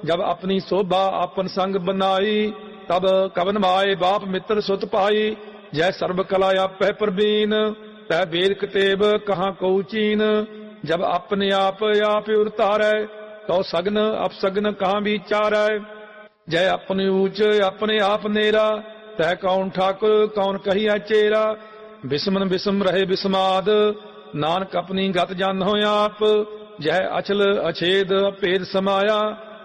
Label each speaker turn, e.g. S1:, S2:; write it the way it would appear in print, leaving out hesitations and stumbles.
S1: जब अपनी शोभा आपन संग बनाई, तब कवन माए बाप मित्र सुत पाई। जय सर्व कला आपै प्रवीण, तह वेद कतेब कहाँ कऊ चीन। जब अपने आप आप उतारै, तो सगन अपसगन कहाँ विचारै। जय अपने ऊंच अपने आप नेरा, तह कौन ठाकुर कौन कहिया चेरा। बिस्मन बिस्म रहे बिस्माद, नानक अपनी गत जान हो आप। जय अचल अछेद भेद समाया,